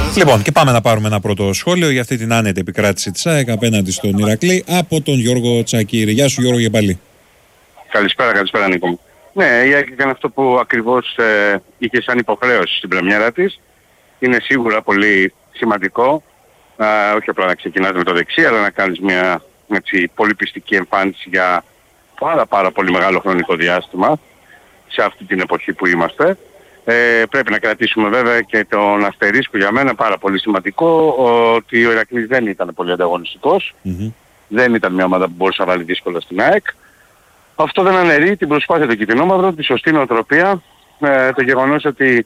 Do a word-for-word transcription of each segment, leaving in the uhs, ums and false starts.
Λοιπόν, και πάμε να πάρουμε ένα πρώτο σχόλιο για αυτή την άνετη επικράτηση της ΑΕΚ απέναντι στον Ηρακλή από τον Γιώργο Τσακίρη. Γεια σου Γιώργο και πάλι. Καλησπέρα, καλησπέρα Νίκο μου. Ναι, η ΑΕΚ έκανε αυτό που ακριβώς ε, είχε σαν υποχρέωση στην πρεμιέρα της. Είναι σίγουρα πολύ σημαντικό, ε, όχι απλά να ξεκινάς με το δεξί, αλλά να κάνεις μια έτσι, πολύ πιστική εμφάνιση για πάρα πάρα πολύ μεγάλο χρονικό διάστημα σε αυτή την εποχή που είμαστε. Ε, πρέπει να κρατήσουμε βέβαια και τον αστερίσκο για μένα πάρα πολύ σημαντικό ότι ο Ηρακλής δεν ήταν πολύ ανταγωνιστικός. Mm-hmm. Δεν ήταν μια ομάδα που μπορούσε να βάλει δύσκολα στην ΑΕΚ. Αυτό δεν αναιρεί την προσπάθεια του κυτρινόμαυρου, τη σωστή νοοτροπία, ε, το γεγονός ότι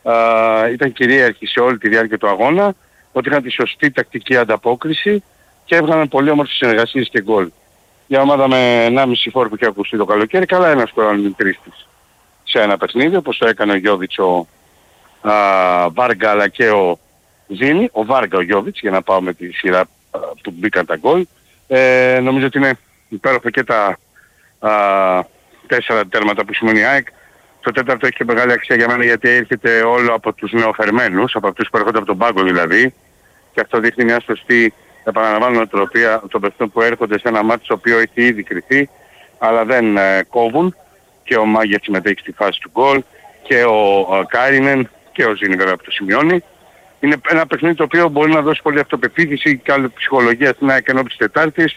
ε, ήταν κυρίαρχοι σε όλη τη διάρκεια του αγώνα, ότι είχαν τη σωστή τακτική ανταπόκριση και έβγαλαν πολύ όμορφες συνεργασίες και γκολ. Για ομάδα με ενάμιση φόρ που είχε ακουστεί το καλοκαίρι, καλά ένα σκοράνουν τρεις της σε ένα παιχνίδι, όπως το έκανε ο Γιώβιτς, ο α, Βάργα αλλά και ο Ζήνη, ο Βάργα ο Γιώβιτς, για να πάω με τη σειρά α, που μπήκαν τα γκολ. Ε, νομίζω ότι είναι υπέροχο και τα α, τέσσερα τέρματα που σημαίνει η ΑΕΚ. Το τέταρτο έχει και μεγάλη αξία για μένα γιατί έρχεται όλο από τους νεοφερμένους, από αυτούς που έρχονται από τον πάγκο δηλαδή, και αυτό δείχνει μια σωστή, επαναλαμβάνω, νοοτροπία των παιχτών που έρχονται σε ένα μάτι το οποίο έχει ήδη κριθεί, αλλά δεν ε, κόβουν. Και ο Μάγιας συμμετέχει στη φάση του γκολ και ο Κάρινεν και ο Ζήνη βέβαια που το σημειώνει. Είναι ένα παιχνίδι το οποίο μπορεί να δώσει πολύ αυτοπεποίθηση και άλλη ψυχολογία στην ΑΕΚ ενώπιση της Τετάρτης.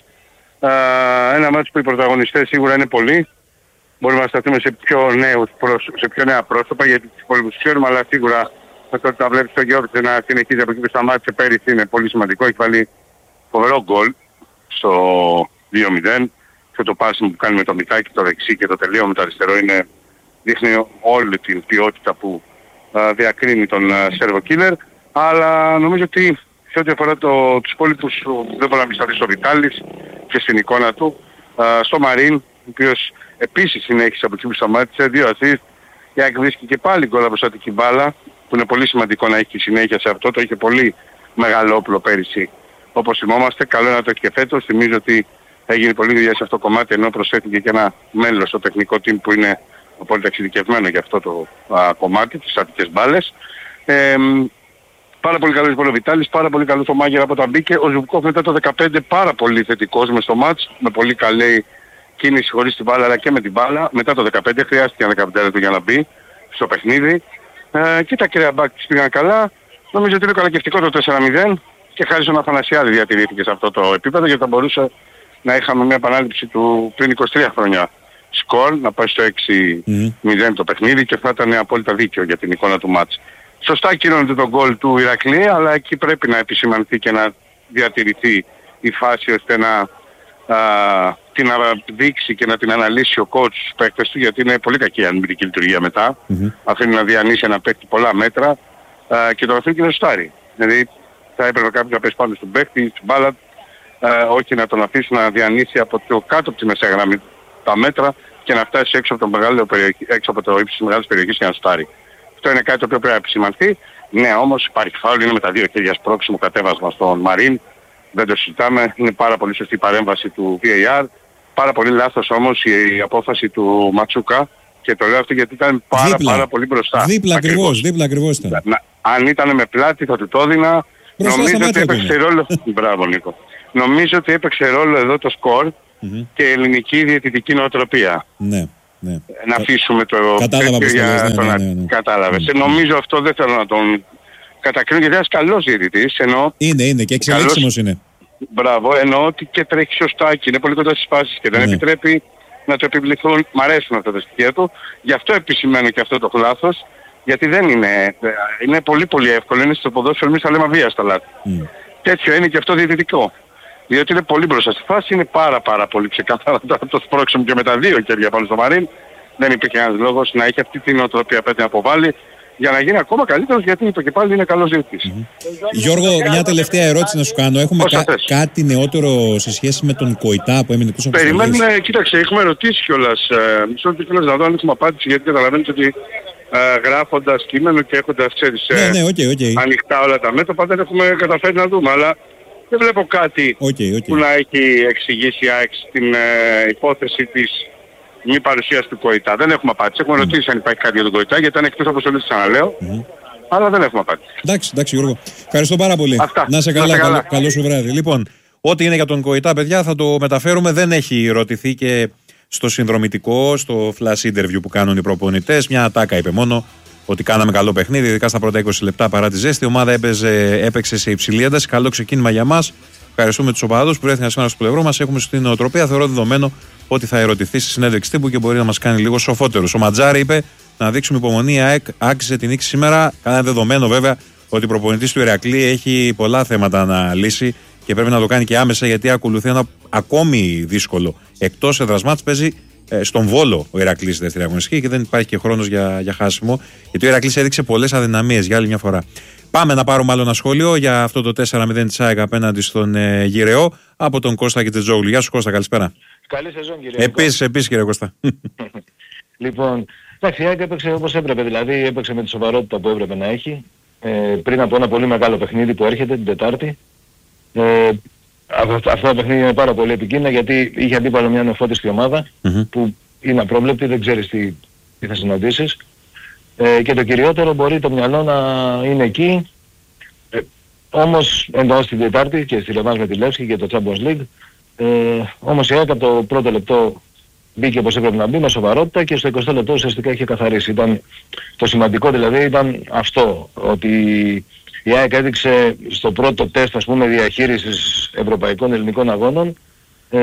Ένα μάτι που οι πρωταγωνιστές σίγουρα είναι πολλοί. Μπορούμε να σταθούμε σε πιο, νέους, σε πιο νέα πρόσωπα γιατί τους υπόλοιπους ξέρουμε, αλλά σίγουρα με το ότι θα βλέπεις τον Γιώργο να συνεχίζει από εκεί που σταμάτησε πέρυσι είναι πολύ σημαντικό. Έχει βάλει φοβερό γκολ στο δύο μηδέν. Και το πάσιμο που κάνει με το μητάκι, το δεξί και το τελείω με το αριστερό είναι, δείχνει όλη την ποιότητα που α, διακρίνει τον Σέρβο Κίλερ. Αλλά νομίζω ότι σε ό,τι αφορά το, τους υπόλοιπους δεν μπορεί να μην σταθεί στο Βιτάλης και στην εικόνα του. Α, στο Μαρίν, ο οποίος επίσης συνέχισε από εκεί που σταμάτησε, δύο ασίστ και βρίσκει και πάλι γκολ από στατική μπάλα, που είναι πολύ σημαντικό να έχει συνέχεια σε αυτό. Το είχε πολύ μεγάλο όπλο πέρυσι, όπως θυμόμαστε. Καλό είναι να το έχει και φέτος. Θυμίζω ότι έγινε πολλή δουλειά σε αυτό το κομμάτι, ενώ προσθέθηκε και ένα μέλος στο τεχνικό team που είναι πολύ εξειδικευμένο για αυτό το α, κομμάτι, τις στατικές μπάλες. Ε, πάρα πολύ καλός λοιπόν ο Βιτάλης, πάρα πολύ καλός ο Μάγερα από τα μπήκε. Ο Ζουμπκόφ μετά το δεκαπέντε πάρα πολύ θετικός μες στο μάτς, με πολύ καλή κίνηση χωρίς την μπάλα αλλά και με την μπάλα. Μετά το δεκαπέντε χρειάστηκε ένα δεκαπέντε λεπτό για να μπει στο παιχνίδι. Ε, και τα κρέα μπακ της πήγαν καλά. Νομίζω ότι είναι καλακευτικό το τέσσερα μηδέν και χάρη στον Αθανασιάδη διατηρήθηκε σε αυτό το επίπεδο γιατί θα μπορούσε να είχαμε μια επανάληψη του πριν είκοσι τρία χρόνια σκορ, να πάει στο έξι μηδέν mm. το παιχνίδι και θα ήταν απόλυτα δίκαιο για την εικόνα του μάτς. Σωστά κυρώνεται τον γκολ του Ηρακλή, αλλά εκεί πρέπει να επισημανθεί και να διατηρηθεί η φάση ώστε να α, την δείξει και να την αναλύσει ο coach στους παίκτες του, γιατί είναι πολύ κακή η αμυντική λειτουργία μετά. Mm-hmm. Αφήνει να διανύσει ένα παίκτη πολλά μέτρα α, και το αφήνει και να σουτάρει. Δηλαδή θα έπρεπε κάποιος να πέσει πάνω στον παίκτη, στην μπάλα, Uh, όχι να τον αφήσει να διανύσει από το κάτω από τη μεσαία γραμμή τα μέτρα και να φτάσει έξω από το, μεγάλο περιοχή, έξω από το ύψος της μεγάλης περιοχής και να στάρει. Αυτό είναι κάτι το οποίο πρέπει να επισημανθεί. Ναι, όμως υπάρχει φάουλ, είναι με τα δύο χέρια σπρώξιμο κατέβασμα στον Μαρίν. Δεν το συζητάμε. Είναι πάρα πολύ σωστή η παρέμβαση του βι έι αρ. Πάρα πολύ λάθος όμως η απόφαση του Ματσούκα. Και το λέω αυτό γιατί ήταν πάρα δίπλα, πάρα πολύ μπροστά. Δίπλα ακριβώς, δίπλα ακριβώς ήταν. Να, αν ήταν με πλάτη θα του το έδινα. Νομίζω ότι έπαιξε ρόλο. Μπράβο Νίκο. Νομίζω ότι έπαιξε ρόλο εδώ το σκορ mm-hmm. και η ελληνική διαιτητική νοοτροπία. Ναι, ναι. Να αφήσουμε το τέτοιο για τον ναι, ναι, ναι. Κατάλαβες. Mm-hmm. Νομίζω αυτό δεν θέλω να τον κατακρίνω γιατί είναι ένας καλός διαιτητής. Ενώ είναι, είναι και εξελίξιμος είναι. Μπράβο, εννοώ ότι και τρέχει σωστά και είναι πολύ κοντά στις φάσεις και δεν ναι. επιτρέπει να το επιβληθούν. Μ' αρέσουν αυτά τα στοιχεία του. Γι' αυτό επισημαίνω και αυτό το λάθος. Γιατί δεν είναι, είναι πολύ πολύ εύκολο. Είναι στο ποδόσφαιρο εμείς θα λέμε αβίαστα λάθη. Mm. Τέτοιο είναι και αυτό διαιτητικό. Διότι είναι πολύ μπροστά στη φάση, είναι πάρα πάρα πολύ ξεκάθαρα το σπρώξιμο και με τα δύο χέρια πάνω στο Μαρίν. Δεν υπήρχε ένας λόγος να έχει αυτή την οτροπία πρέπει να αποβάλει για να γίνει ακόμα καλύτερος γιατί το και πάλι είναι καλός διαιτητής. Mm-hmm. Γιώργο, μια τελευταία ερώτηση να σου κάνω. Έχουμε κα, κάτι νεότερο σε σχέση με τον Κοϊτά που έμεινε πίσω από τις Περιμένουμε, κοίταξε, έχουμε ρωτήσει κιόλας. Ε, μισό λεπτό κιόλας να δω αν έχουμε απάντηση γιατί καταλαβαίνεις ότι ε, γράφοντας κείμενο και έχοντας ξέρεις, ε, ναι, ναι, okay, okay. ανοιχτά όλα τα μέτωπα δεν έχουμε καταφέρει να δούμε. Αλλά δεν βλέπω κάτι okay, okay. που να έχει εξηγήσει η ΑΕΚ στην ε, υπόθεση της μη παρουσίας του Κοϊτά. Δεν έχουμε απάντηση. Έχουμε mm. ρωτήσει αν υπάρχει κάτι για τον Κοϊτά γιατί ήταν εκτός αποστολής, ξαναλέω. Mm. αλλά δεν έχουμε απάντηση. Εντάξει, εντάξει Γιώργο. Ευχαριστώ πάρα πολύ. Αυτά. Να σε καλά, καλά. καλό, καλό σου βράδυ. Λοιπόν, ό,τι είναι για τον Κοητά, παιδιά, θα το μεταφέρουμε. Δεν έχει ρωτηθεί και στο συνδρομητικό, στο flash interview που κάνουν οι προπονητές. Μια ατάκα είπε μόνο ότι κάναμε καλό παιχνίδι, ειδικά στα πρώτα είκοσι λεπτά παρά τη ζέστη. Η ομάδα έπαιζε, έπαιξε σε υψηλή ένταση. Καλό ξεκίνημα για μας. Ευχαριστούμε τους οπαδούς που βρέθηκαν σήμερα στο πλευρό μας. Έχουμε στην νοοτροπία. Θεωρώ δεδομένο ότι θα ερωτηθεί στη συνέντευξη τύπου και μπορεί να μας κάνει λίγο σοφότερους. Ο Ματζάρη είπε να δείξουμε υπομονή. Η ΑΕΚ άξιζε την νίκη σήμερα. Κάνα δεδομένο βέβαια ότι ο προπονητής του Ηρακλή έχει πολλά θέματα να λύσει και πρέπει να το κάνει και άμεσα, γιατί ακολουθεί ένα ακόμη δύσκολο εκτός έδρας μάτς. Παίζει ε, στον Βόλο ο Ηρακλής στη δεύτερη αγωνιστική και δεν υπάρχει και χρόνος για, για χάσιμο, γιατί ο Ηρακλής έδειξε πολλές αδυναμίες για άλλη μια φορά. Πάμε να πάρουμε άλλο ένα σχόλιο για αυτό το τέσσερα μηδέν της ΑΕΚ απέναντι στον ε, Γυρεό από τον Κώστα Κιτζετζόγλου. Γεια σου Κώστα, καλησπέρα. Καλή σεζόν κύριε. Επίσης, επίσης κύριε Κώστα. Λοιπόν, εντάξει, η ΑΕΚ έπαιξε όπως έπρεπε, δηλαδή έπαιξε με τη σοβαρότητα που έπρεπε να έχει. Ε, πριν από ένα πολύ μεγάλο παιχνίδι που έρχεται την Τετάρτη. Ε, αυτό, αυτό το παιχνίδι είναι πάρα πολύ επικίνδυνο, γιατί είχε αντίπαλο μια νεφώτιστη ομάδα mm-hmm. που είναι απρόβλεπτη, δεν ξέρεις τι, τι θα συναντήσεις. Ε, και το κυριότερο, μπορεί το μυαλό να είναι εκεί. Ε, όμως εννοώ στην Τετάρτη και στη Λεβάνς με τη Λεύσκη και το Champions League. Ε, όμως η ΑΕΚ από το πρώτο λεπτό μπήκε όπως έπρεπε να μπει, με σοβαρότητα, και στο εικοστό λεπτό ουσιαστικά είχε καθαρίσει. Ήταν, το σημαντικό δηλαδή ήταν αυτό, ότι η ΑΕΚ έδειξε στο πρώτο τεστ, ας πούμε, διαχείρισης ευρωπαϊκών ελληνικών αγώνων ε,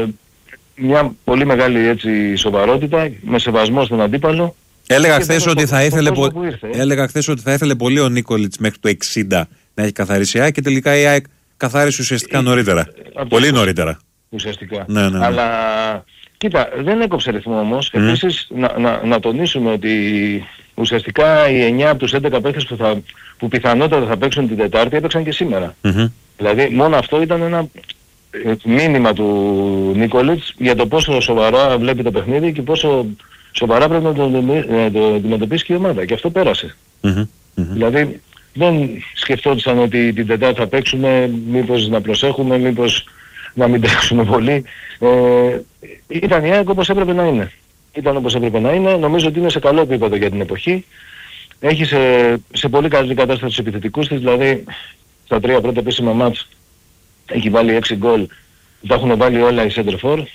μια πολύ μεγάλη έτσι σοβαρότητα, με σεβασμό στον αντίπαλο. Έλεγα χθες ότι, θα ήθελε πο... Έλεγα χθες ότι θα ήθελε πολύ ο Νίκολιτς μέχρι το εξήντα να έχει καθαρίσει η ΑΕΚ, και τελικά η ΑΕΚ καθάρισε ουσιαστικά νωρίτερα. Ε, πολύ νωρίτερα. Ουσιαστικά. Ναι, ναι, ναι. Αλλά κοίτα, δεν έκοψε ρυθμό όμως. Mm. Επίσης να, να, να τονίσουμε ότι ουσιαστικά οι εννιά από τους έντεκα παίκτες που, θα, που πιθανότατα θα παίξουν την Τετάρτη έπαιξαν και σήμερα. Mm-hmm. Δηλαδή μόνο αυτό ήταν ένα μήνυμα του Νίκολιτς για το πόσο σοβαρά βλέπει το παιχνίδι και πόσο σοβαρά πρέπει να το, να το αντιμετωπίσει και η ομάδα. Και αυτό πέρασε. Mm-hmm. Mm-hmm. Δηλαδή δεν σκεφτόντουσαν ότι την Τετάρτη θα παίξουμε, μήπως να προσέχουμε, μήπως να μην τρέξουμε πολύ. Ε, ήταν η ΑΕΚ όπως έπρεπε να είναι. Ήταν όπως έπρεπε να είναι. Νομίζω ότι είναι σε καλό επίπεδο για την εποχή. Έχει σε, σε πολύ καλή κατάσταση τους επιθετικούς της, δηλαδή στα τρία πρώτα επίσημα μάτς έχει βάλει έξι γκολ, τα έχουν βάλει όλα οι center for.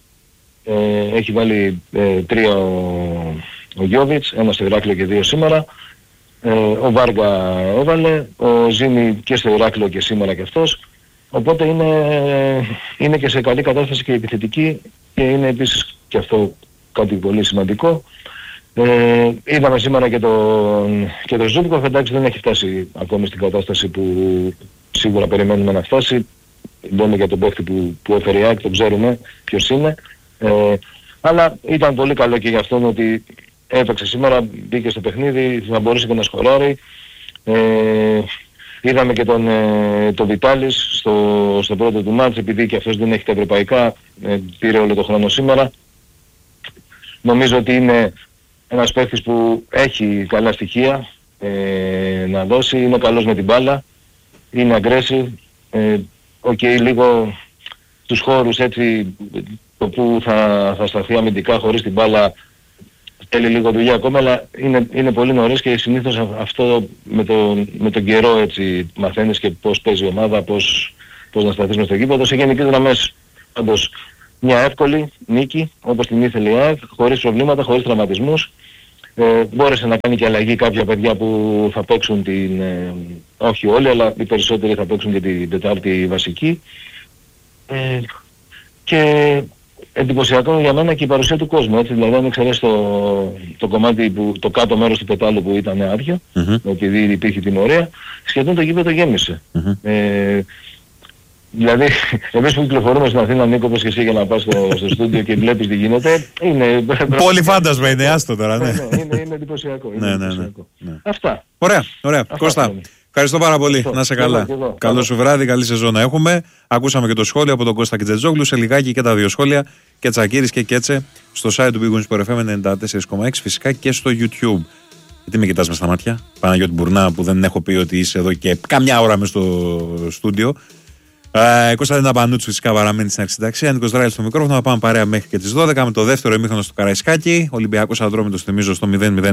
Ε, έχει βάλει ε, τρία ο, ο Γιώβιτς, ένα στο Ηράκλειο και δύο σήμερα. Ε, ο Βάργα έβαλε, ο Ζήνη και στο Ηράκλειο και σήμερα και αυτός. Οπότε είναι, είναι και σε καλή κατάσταση και επιθετική, και είναι επίσης και αυτό κάτι πολύ σημαντικό. Ε, είδαμε σήμερα και τον, και τον Ζούμπικοφ, εντάξει δεν έχει φτάσει ακόμη στην κατάσταση που σίγουρα περιμένουμε να φτάσει. Λέμε για τον παίχτη που, που έφερε η ΑΕΚ, τον ξέρουμε ποιος είναι. Ε, αλλά ήταν πολύ καλό και για αυτόν ότι έπαιξε σήμερα, μπήκε στο παιχνίδι, θα μπορούσε και να σκοράρει. Ε, είδαμε και τον, ε, τον Βιτάλης στο, στο πρώτο του μάτς, επειδή και αυτός δεν έχει τα ευρωπαϊκά, ε, πήρε όλο το χρόνο σήμερα. Νομίζω ότι είναι ένας παίκτης που έχει καλά στοιχεία ε, να δώσει, είναι καλός με την μπάλα, είναι aggressive, ε, okay, λίγο στους χώρους έτσι, το που θα, θα σταθεί αμυντικά χωρίς την μπάλα θέλει λίγο δουλειά ακόμα, αλλά είναι, είναι πολύ νωρίς και συνήθως αυτό με, το, με τον καιρό έτσι μαθαίνεις και πώς παίζει η ομάδα, πώς, πώς να σταθείς μες στο γήπεδο. Σε γενικές γραμμές πάντως μια εύκολη νίκη όπως την ήθελε η ΑΕΚ, χωρίς προβλήματα, χωρίς τραυματισμούς. Ε, μπόρεσε να κάνει και αλλαγή κάποια παιδιά που θα παίξουν την, ε, όχι όλοι, αλλά οι περισσότεροι θα παίξουν και την Τετάρτη βασική. Ε, και εντυπωσιακό για μένα και η παρουσία του κόσμου, έτσι, δηλαδή αν εξαιρέσει το, το κομμάτι, που, το κάτω μέρος του πετάλου που ήταν άδειο, mm-hmm. επειδή υπήρχε τιμωρία, σχεδόν το γήπεδο γέμισε. Mm-hmm. Ε, δηλαδή, εμείς που κυκλοφορούμε στην Αθήνα, Νίκο, όπως και εσύ, για να πας στο, στο στούντιο και βλέπεις τι γίνεται, είναι... Πολύ φάντασμα είναι, άστο τώρα, ναι. ναι, ναι είναι, είναι εντυπωσιακό. Είναι ναι, εντυπωσιακό. Ναι, ναι. Αυτά. Ωραία, ωραία. Αυτά Κώστα, είναι. Ευχαριστώ πάρα πολύ. Αυτό. Να είσαι καλά. Καλό, καλό σου βράδυ, καλή σεζόν να έχουμε. Ακούσαμε και το σχόλιο από τον Κώστα Κιτζετζόγλου. Σε λιγάκι και τα δύο σχόλια, και Τσακίρης και Κέτσε, στο site του Big Wins Sport εφ εμ ενενήντα τέσσερα κόμμα έξι, φυσικά και στο YouTube. Γιατί με κοιτάς μες στα μάτια, Παναγιώτη Μπουρνά, που δεν έχω πει ότι είσαι εδώ και καμιά ώρα μες στο στούντιο. Ε, Κωνσταντίνα Πανούτσου φυσικά παραμένει στην αρχισυνταξία. Νίκος Δράλης στο μικρόφωνο. Θα πάμε παρέα μέχρι και τις δώδεκα με το δεύτερο ημίχρονο στο Καραϊσκάκι. Ολυμπιακός Ατρόμητος, θυμίζω, στο μηδέν μηδέν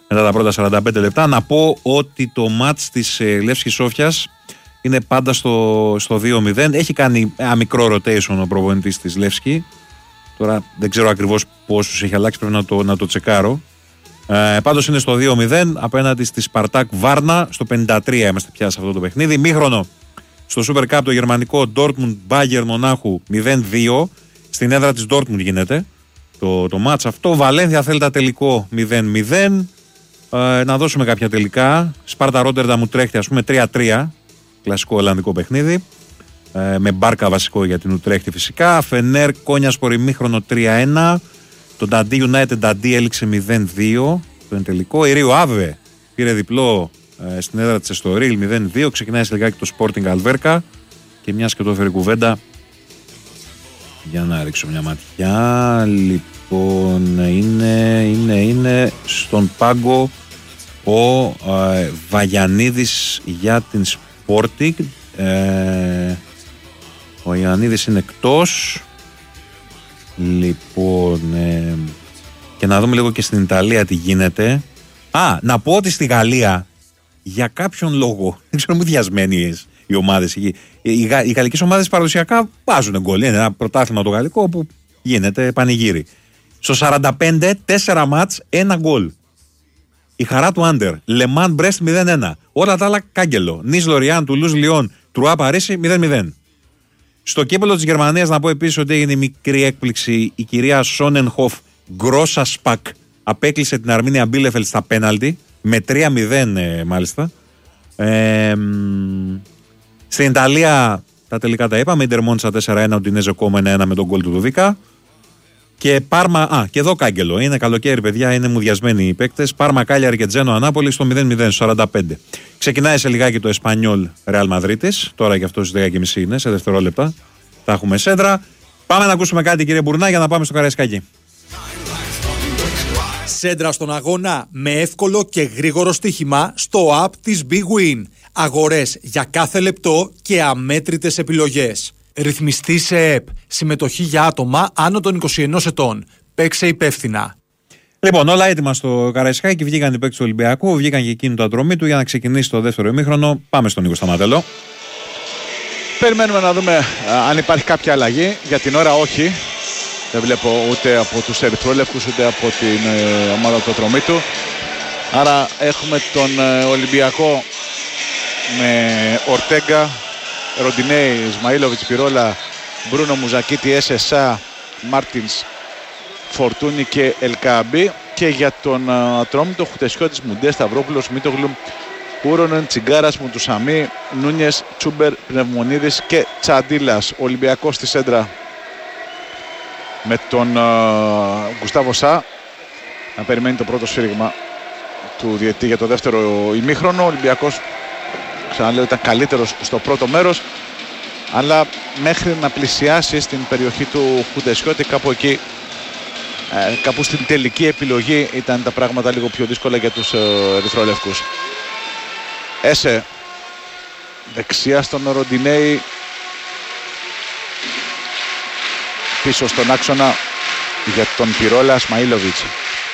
μετά τα πρώτα σαράντα πέντε λεπτά. Να πω ότι το μάτς της ε, Λεύσκης Σόφιας είναι πάντα στο, στο δύο μηδέν. Έχει κάνει ένα μικρό rotation ο προπονητής της Λεύσκη. Τώρα δεν ξέρω ακριβώς πόσους έχει αλλάξει, πρέπει να το, να το τσεκάρω. Ε, πάντως είναι στο δύο μηδέν απέναντι στη Σπαρτάκ Βάρνα. Στο πενήντα τρία είμαστε πια σε αυτό το παιχνίδι. Μήχρονο στο Super Cup το γερμανικό Dortmund Bayern Μονάχου μηδέν δύο. Στην έδρα της Dortmund γίνεται το, το μάτς αυτό. Βαλένθια Θέλτα τελικό μηδέν μηδέν. Ε, να δώσουμε κάποια τελικά. Σπάρτα Ρότερνταμ Ουτρέχτη, ας πούμε τρία τρία. Κλασικό ολλανδικό παιχνίδι. Ε, με Μπάρκα βασικό για την Ουτρέχτη φυσικά. Φενέρ Κόνιασπορ ημίχρονο τρία ένα. Το Dundee United Dundee έληξε μηδέν δύο. Το τελικό. Η Ρίο Άβε πήρε διπλό ε, στην έδρα της Εστορίλ μηδέν δύο. Ξεκινάει σε λιγάκι το Sporting Alverca. Και μιας και το έφερε κουβέντα. Για να ρίξω μια ματιά. Λοιπόν, είναι, είναι, είναι στον πάγκο ο ε, Βαγιανίδης για την Sporting. Ε, ο Ιωαννίδης είναι εκτός. Λοιπόν, ε, και να δούμε λίγο και στην Ιταλία τι γίνεται. Α, να πω ότι στη Γαλλία για κάποιον λόγο, δεν ξέρω μου διασμένοι οι ομάδες. Οι, οι, οι γαλλικές ομάδες παραδοσιακά βάζουν γκολ. Είναι ένα πρωτάθλημα το γαλλικό που γίνεται πανηγύρι. Στο σαράντα πέντε, τέσσερα μάτς, ένα γκολ. Η χαρά του Άντερ. Λεμάν Μπρέστ μηδέν ένα. Όλα τα άλλα κάγκελο. Νις Λοριάν, Τουλούς Λιόν, Τρουά Παρίσι μηδέν μηδέν. Στο κύπελλο της Γερμανίας να πω επίσης ότι έγινε μικρή έκπληξη. Η κυρία Σόνενχοφ Γκρόσα Σπακ απέκλεισε την Αρμίνια Μπίλεφελτ στα πέναλτι με τρία μηδέν ε, μάλιστα. Ε, στην Ιταλία τα τελικά τα είπαμε. Ιντερ Μόντσα τέσσερα ένα, Ουντινέζε Κόμο ένα ένα με τον γκολ του Δουβίκα. Και Πάρμα, α, και εδώ κάγκελο. Είναι καλοκαίρι, παιδιά, είναι μουδιασμένοι οι παίκτες. Πάρμα Κάλιαρη και Τζένο Ανάπολη στο μηδέν μηδέν, στο σαράντα πέντε. Ξεκινάει σε λιγάκι το Εσπανιόλ Ρεάλ Μαδρίτης. Τώρα και αυτό στις δέκα και μισή είναι, σε δευτερόλεπτα. Θα έχουμε σέντρα. Πάμε να ακούσουμε κάτι, κύριε Μπουρνά, για να πάμε στο Καραϊσκάκι. Σέντρα στον αγώνα με εύκολο και γρήγορο στοίχημα στο app της Big Win. Αγορές για κάθε λεπτό και αμέτρητες επιλογές. Ρυθμιστή σε ΕΠ. Συμμετοχή για άτομα άνω των είκοσι ενός ετών. Παίξε υπεύθυνα. Λοιπόν, όλα έτοιμα στο Καραϊσκάκι. Βγήκαν οι παίκτες του Ολυμπιακού, βγήκαν και εκείνη το αντρωμή του για να ξεκινήσει το δεύτερο ημίχρονο. Πάμε στον Νίκο Σταματέλο. Περιμένουμε να δούμε α, αν υπάρχει κάποια αλλαγή. Για την ώρα όχι. Δεν βλέπω ούτε από τους ερυθρόλευκους ούτε από την ε, ομάδα του ατρωμί του. Άρα έχουμε τον ε, Ολυμπιακό με Ορτέγκα, Ροντινέι, Ισμαήλοβιτς, Πυρόλα, Μπρούνο Μουζακίτη, Εσεσά, Μάρτινς, Φορτούνι και Ελκαμπή. Και για τον Ατρόμητο, Χουτεσιώτης, Μουντέ, Σταυρόπουλος, Μίτογλου, Ούρονεν, Τσιγκάρας, Μουτουσαμί, Νούνιες, Τσούμπερ, Πνευμονίδης και Τσαντίλας. Ολυμπιακός στη σέντρα με τον uh, Γκουστάβο Σά να περιμένει το πρώτο σφύριγμα του διαιτητή για το δεύτερο ημίχρονο. Ο Ολυμπιακός, ξαναλέω, ήταν καλύτερος στο πρώτο μέρος, αλλά μέχρι να πλησιάσει στην περιοχή του Χουντεσιώτη, κάπου εκεί, ε, κάπου στην τελική επιλογή, ήταν τα πράγματα λίγο πιο δύσκολα για τους ε, ερυθρόλευκους. Έσε δεξιά στον Ροντινέι, πίσω στον άξονα για τον Πυρόλα, Σμαήλοβιτς.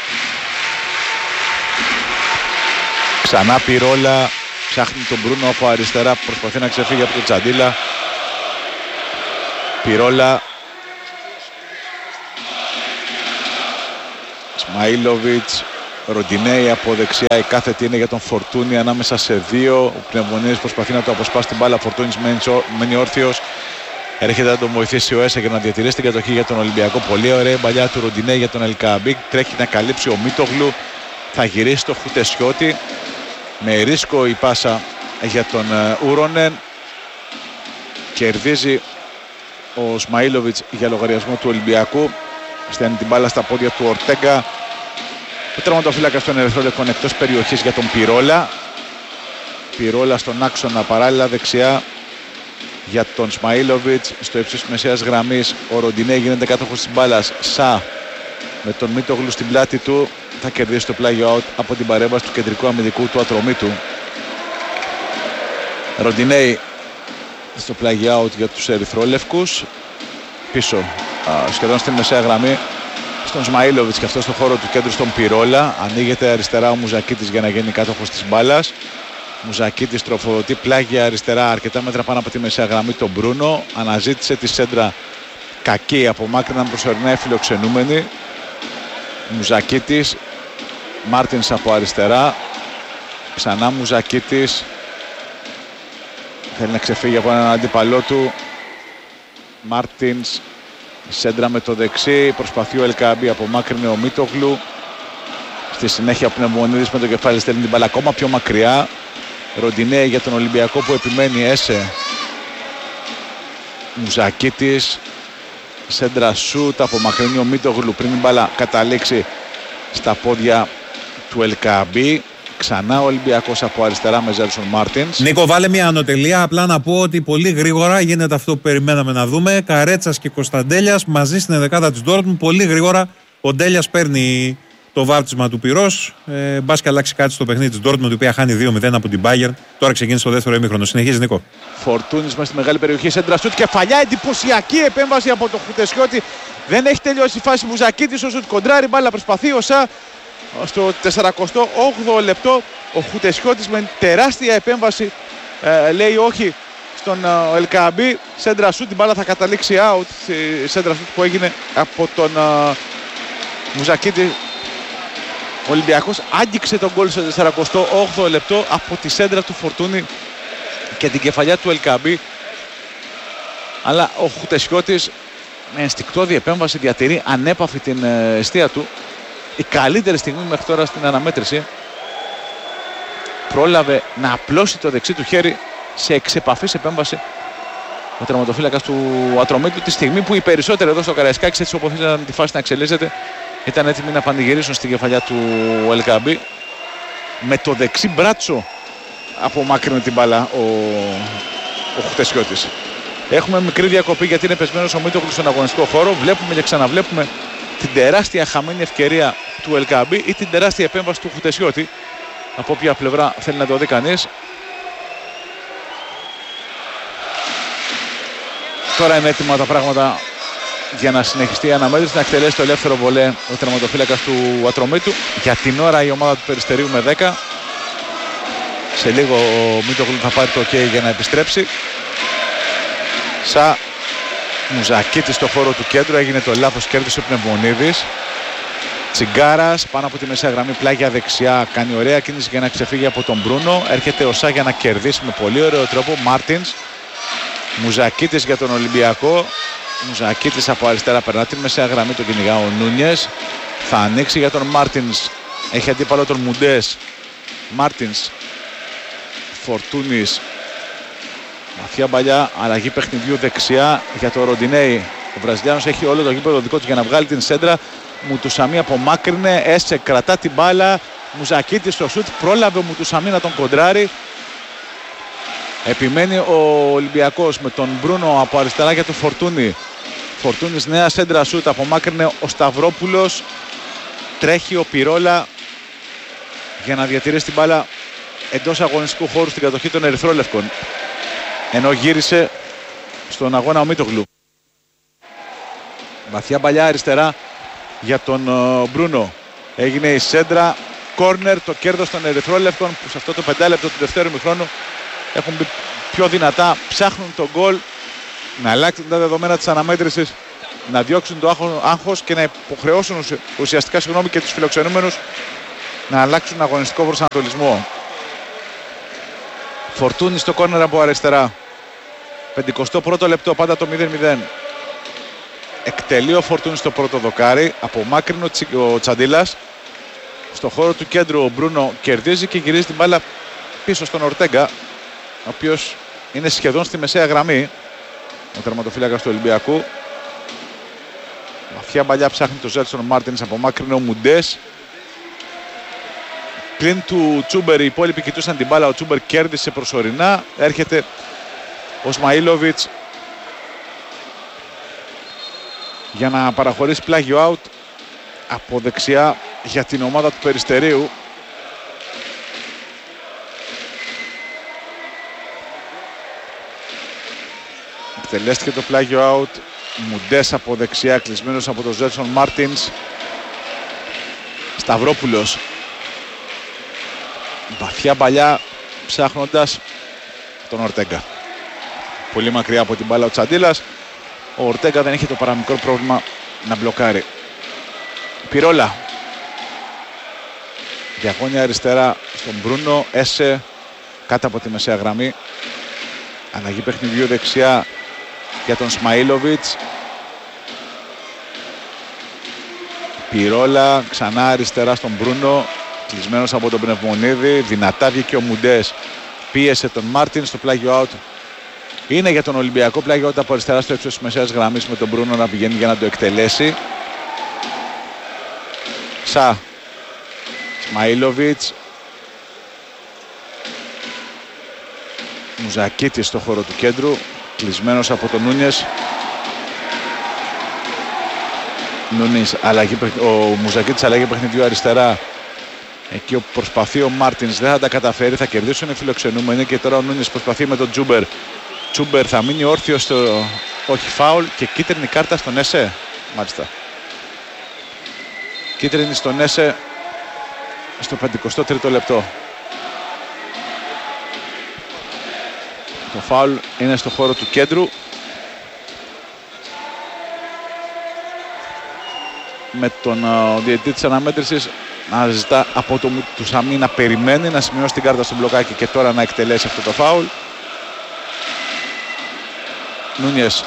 Ξανά Πυρόλα, ψάχνει τον Μπρούνο από αριστερά, προσπαθεί να ξεφύγει από τον Τσαντίλα. Πυρόλα, Σμαήλοβιτς, Ροντινέι από δεξιά, η κάθετη είναι για τον Φορτούνι ανάμεσα σε δύο. Ο Πνευμονίδης προσπαθεί να το αποσπάσει την μπάλα, Φορτούνις μένει όρθιος. Έρχεται να τον βοηθήσει ο Έσε για να διατηρήσει την κατοχή για τον Ολυμπιακό. Πολύ ωραία παλιά του Ροντινέι για τον Ελκαμπίκ. Τρέχει να καλύψει ο Μίτογλου. Θα γυρίσει το Χουτεσιώτη. Με ρίσκο η πάσα για τον Ούρονεν. Κερδίζει ο Σμαήλοβιτς για λογαριασμό του Ολυμπιακού. Στέλνει την μπάλα στα πόδια του Ορτέγκα. Ο τερματοφύλακας των ερυθρόλευκων εκτός περιοχής για τον Πυρόλα. Πυρόλα στον άξονα παράλληλα δεξιά για τον Σμαήλοβιτς. Στο ύψος της μεσαίας γραμμής ο Ροντινέι γίνεται κάτοχος της μπάλας. Σα με τον Μίτογλου στην πλάτη του θα κερδίσει το πλάγιο out από την παρέμβαση του κεντρικού αμυντικού του ατρωμί του. Ροντινέι στο πλάγιο out για τους ερυθρόλευκους. Πίσω α, σχεδόν στην μεσαία γραμμή στον Σμαΐλοβιτς και αυτό στο χώρο του κέντρου στον Πυρόλα. Ανοίγεται αριστερά ο Μουζακίτης για να γίνει κάτοχος της μπάλας. Μουζακίτης τροφοδοτεί πλάγια αριστερά αρκετά μέτρα πάνω από τη μεσαία γραμμή τον Μπρούνο. Αναζήτησε τη σέντρα κακή, απομάκρυναν προσωρινά οι φιλοξενούμενοι. Μουζακίτης, Μάρτινς από αριστερά. Ξανά Μουζακίτης. Θέλει να ξεφύγει από έναν αντίπαλό του. Μάρτινς, σέντρα με το δεξί. Προσπαθεί ο Ελκαμπή, απομάκρυνε ο Μίτογλου. Στη συνέχεια ο Πνευμονίδης με το κεφάλι στέλνει την μπάλα ακόμα πιο μακριά. Ροντινέη για τον Ολυμπιακό που επιμένει, Έσε. Μουζακίτης. Σέντρα σούτ, απομακρύνει ο Μίτογλου πριν η μπάλα καταλήξει στα πόδια του Ελκαμπή. Ξανά ο Ολυμπιακός από αριστερά με Ζέλσον Μάρτινς. Νίκο, βάλε μια ανωτελεία. Απλά να πω ότι πολύ γρήγορα γίνεται αυτό που περιμέναμε να δούμε. Καρέτσας και Κωνσταντέλιας μαζί στην ενδεκάδα της Ντόρτμουντ. Πολύ γρήγορα ο Ντέλιας παίρνει το βάπτισμα του πυρός. Ε, Μπας και αλλάξει κάτι στο παιχνίδι της Ντόρτμουντ, η οποία χάνει δύο μηδέν από την Bayern. Τώρα ξεκίνησε το δεύτερο ημίχρονο. Συνεχίζει, Νίκο. Φορτούνης μέσα στη μεγάλη περιοχή. Σέντρα σούτ, κεφαλιά, εντυπωσιακή επέμβαση από τον Χουτεσιώτη. Δεν έχει τελειώσει η φάση. Μουζακίτης, ο σούτ κοντράρει, μπάλα προσπαθεί ο Σα. Στο σαράντα όγδοο λεπτό ο Χουτεσιώτης με τεράστια επέμβαση ε, λέει όχι στον ε, Ελκαμπή. Σέντρα σούτ, την μπάλα θα καταλήξει out. Σέντρα σούτ που έγινε από τον ε, Μουζακίτη. Ο Ολυμπιακός άγγιξε τον γκολ στο σαράντα όγδοο λεπτό από τη σέντρα του Φορτούνη και την κεφαλιά του Ελκαμπή. Αλλά ο Χουτεσιώτης με ενστικτώδη επέμβαση διατηρεί ανέπαφη την ε, αιστεία του. Η καλύτερη στιγμή μέχρι τώρα στην αναμέτρηση. Πρόλαβε να απλώσει το δεξί του χέρι σε εξεπαφής επέμβαση ο τερματοφύλακας του Ατρομήτου, τη στιγμή που οι περισσότεροι εδώ στο Καραϊσκάκης, έτσι όπως είδαν τη φάση να εξελίσσεται, ήταν έτοιμοι να πανηγυρίσουν στη κεφαλιά του Ελκαμπή. Με το δεξί μπράτσο απομάκρυνε την μπάλα ο, ο Χουτεσιώτης. Έχουμε μικρή διακοπή γιατί είναι πεσμένος ο Μίτογλου στον αγωνιστικό χώρο. Βλέπουμε και ξαναβλέπουμε την τεράστια χαμένη ευκαιρία του Ελκαμπή ή την τεράστια επέμβαση του Χουτεσιώτη. Από ποια πλευρά θέλει να το δει κανείς. Τώρα είναι έτοιμα τα πράγματα για να συνεχιστεί η αναμέτρηση, να εκτελέσει το ελεύθερο βολέ ο τερματοφύλακας του Ατρομήτου. Για την ώρα η ομάδα του Περιστερίου με δέκα. Σε λίγο ο Μίτογλου θα πάρει το ok για να επιστρέψει. Σα Μουζακίτης στο χώρο του κέντρου, έγινε το λάθος, κέρδισε ο Πνευμονίδης. Τσιγκάρας πάνω από τη μεσαία γραμμή, πλάγια δεξιά, κάνει ωραία κίνηση για να ξεφύγει από τον Μπρούνο. Έρχεται ο Σα για να κερδίσει με πολύ ωραίο τρόπο. Μάρτινς. Μουζακίτης για τον Ολυμπιακό. Μουζακίτης από αριστερά περνά τη μεσαία γραμμή, τον κυνηγά ο Νούνιες. Θα ανοίξει για τον Μάρτινς. Έχει αντίπαλο τον Μουντές. Μάρτινς. Φορτούνης. Βαθιά παλιά, αλλαγή παιχνιδιού δεξιά για το Ροντινέη. Ο Βραζιλιάνος έχει όλο το γήπεδο δικό του για να βγάλει την σέντρα. Μουτουσαμί απομάκρυνε, Έσε κρατά την μπάλα. Μουζακίτης στο σουτ, πρόλαβε ο Μουτουσαμί να τον κοντράρει. Επιμένει ο Ολυμπιακός με τον Μπρούνο από αριστερά για το Φορτούνη. Φορτούνης, νέα σέντρα σουτ, απομάκρυνε ο Σταυρόπουλος. Τρέχει ο Πυρόλα για να διατηρήσει την μπάλα εντός αγωνιστικού χώρου στην κατοχή των Ερυθρόλευκων. Ενώ γύρισε στον αγώνα ο Μίτογλου. Βαθιά παλιά αριστερά για τον uh, Μπρούνο. Έγινε η σέντρα, κόρνερ, το κέρδος των Ερυθρόλευκων που σε αυτό το πεντάλεπτο του δευτέρου ημιχρόνου έχουν μπει πιο δυνατά, ψάχνουν τον γκολ, να αλλάξουν τα δεδομένα της αναμέτρησης, να διώξουν το άγχος και να υποχρεώσουν ουσιαστικά συγγνώμη και τους φιλοξενούμενους να αλλάξουν αγωνιστικό προσανατολισμό. Φορτούνη στο κόρνερ από αριστερά. πενηκοστό πρώτο λεπτό, πάντα το μηδέν μηδέν. Εκτελεί ο Φορτούνη στο πρώτο δοκάρι. Απομάκρυνε ο Τσαντίλας. Στο χώρο του κέντρου ο Μπρούνο κερδίζει και γυρίζει την μπάλα πίσω στον Ορτέγκα, ο οποίος είναι σχεδόν στη μεσαία γραμμή. Ο τερματοφύλακας του Ολυμπιακού. Βαθιά παλιά ψάχνει το Ζέλσον Μάρτινς. Απομάκρυνε ο Μουντές. Πλην του Τσούμπερ οι υπόλοιποι κοιτούσαν την μπάλα. Ο Τσούμπερ κέρδισε προσωρινά. Έρχεται ο Σμαΐλοβιτς για να παραχωρήσει πλάγιο out από δεξιά για την ομάδα του Περιστερίου. Εκτελέστηκε το πλάγιο out. Μουντές από δεξιά, κλεισμένος από τον Ζέλσον Μάρτινς. Σταυρόπουλος. Βαθιά παλιά ψάχνοντας τον Ορτέγκα. Πολύ μακριά από την μπάλα ο Τσαντίλας. Ο Ορτέγκα δεν έχει το παραμικρό πρόβλημα να μπλοκάρει. Πυρόλα. Διαγώνια αριστερά στον Μπρούνο. Έσε κάτω από τη μεσαία γραμμή. Αλλαγή παιχνιδιού δεξιά για τον Σμαΐλοβιτς. Πυρόλα ξανά αριστερά στον Μπρούνο. Κλεισμένος από τον Πνευμονίδη. Δυνατά βγήκε ο Μουντές. Πίεσε τον Μάρτιν στο πλάγιο out. Είναι για τον Ολυμπιακό πλάγιο out από αριστερά στο ύψος της μεσαίας γραμμής με τον Μπρούνο να πηγαίνει για να το εκτελέσει. Σα. Σμαΐλοβιτς. Μουζακίτης στο χώρο του κέντρου. Κλεισμένος από τον Νούνιες. Νούνιες, αλλαγή, ο Μουζακίτης αλλαγή παιχνιδιού αριστερά. Εκεί όπου προσπαθεί ο Μάρτινς δεν θα τα καταφέρει, θα κερδίσουν οι φιλοξενούμενοι και τώρα ο Νούνιες προσπαθεί με τον Τζούμπερ. Τζούμπερ θα μείνει όρθιος στο όχι φάουλ και κίτρινη κάρτα στον Έσε. Μάλιστα. Κίτρινη στον Έσε στο πενηκοστό τρίτο λεπτό. Το φάουλ είναι στο χώρο του κέντρου. Με τον uh, διαιτητή της αναμέτρησης να ζητά από το του Σαμί να περιμένει να σημειώσει την κάρτα στο μπλοκάκι και τώρα να εκτελέσει αυτό το φάουλ. Νούνιες.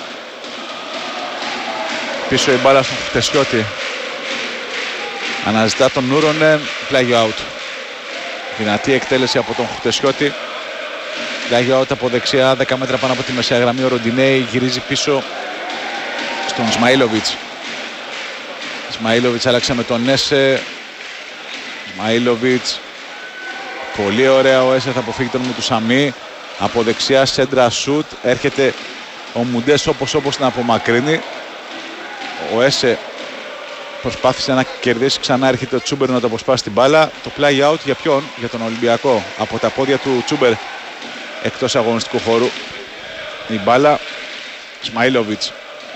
Πίσω η μπάλα στον Χτεσιώτη. Αναζητά τον Νούρονεν. Πλάγιο out. Δυνατή εκτέλεση από τον Χτεσιώτη. Πλάγιο out από δεξιά, δέκα μέτρα πάνω από τη μεσαία γραμμή. Ο Ροντινέη γυρίζει πίσω στον Σμαΐλοβιτς. Σμαΐλοβιτς άλλαξε με τον Έσε. Σμαΐλοβιτς. Πολύ ωραία ο Έσε, θα αποφύγει τον μου του Σαμί. Από δεξιά σέντρα σουτ. Έρχεται ο Μουντές όπως όπως να απομακρύνει. Ο Έσε προσπάθησε να κερδίσει ξανά. Έρχεται ο Τσούμπερ να το αποσπάσει την μπάλα. Το play out για ποιον? Για τον Ολυμπιακό. Από τα πόδια του Τσούμπερ εκτός αγωνιστικού χώρου. Η μπάλα. Σμαΐλοβιτς.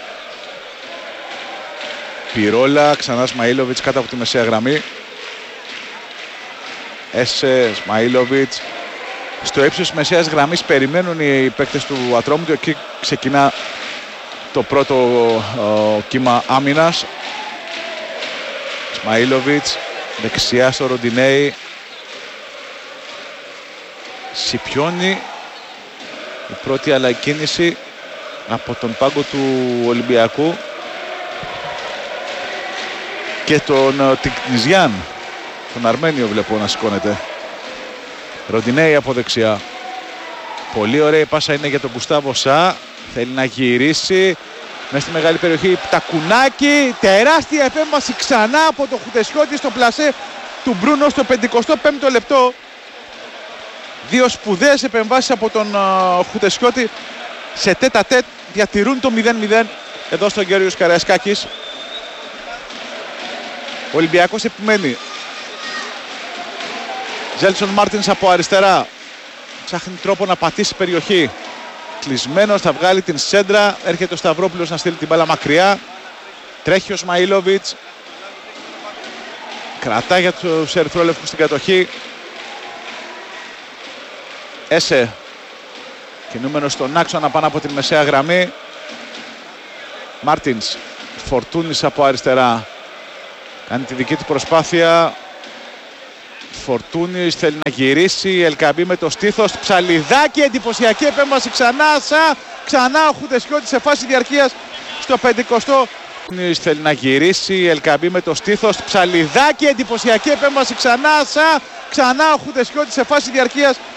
Πυρόλα. Ξανά Σμαΐλοβιτς κάτω από τη μεσαία γραμμή. Έσε, Σμαΐλοβιτς. Στο ύψος της μεσαίας γραμμής περιμένουν οι παίκτες του Ατρόμητου. Εκεί ξεκινά το πρώτο ο, κύμα άμυνας. Σμαΐλοβιτς δεξιά στο Ροντινέη. Σιπιώνει η πρώτη αλλαγή κίνηση από τον πάγκο του Ολυμπιακού και τον Τικνιζιάν, τον Αρμένιο βλέπω να σηκώνεται. Ροντινέη από δεξιά. Πολύ ωραία η πάσα είναι για τον Γκουστάβο Σα. Θέλει να γυρίσει μέσα στη μεγάλη περιοχή. Τακουνάκι. Τεράστια επέμβαση ξανά από τον Χουτεσιώτη στο πλασέ του Μπρούνο στο πενηκοστό πέμπτο λεπτό. Δύο σπουδαίες επεμβάσεις από τον uh, Χουτεσιώτη σε τέτα τέτ διατηρούν το μηδέν μηδέν εδώ στον Γεώργιος Καραϊσκάκης. Ο Ολυμπιακός επιμένει. Ζέλσον Μάρτινς από αριστερά. Ψάχνει τρόπο να πατήσει περιοχή. Κλεισμένος, θα βγάλει την σέντρα. Έρχεται ο Σταυρόπουλος να στείλει την μπάλα μακριά. Τρέχει ο Σμαΐλοβιτς. Κρατά για τους ερυθρόλευκους στην κατοχή. Έσε. Κινούμενος στον άξονα πάνω από την μεσαία γραμμή. Μάρτινς. Φορτούνης από αριστερά. Κάνει τη δική του προσπάθεια. Φορτούνης θέλει να γυρίσει. Ελκαμπή με το στήθος. Ψαλιδάκι. Εντυπωσιακή επέμβαση ξανά. Σα. Ξανά ο Χουτεσιώτης σε φάση διαρκείας στο πενηκοστό. Φορτούνης θέλει να γυρίσει. Ελκαμπή με το στήθος. Ψαλιδάκι. Εντυπωσιακή επέμβαση ξανά. Σα. Ξανά ο Χουτεσιώτης σε φάση διαρκείας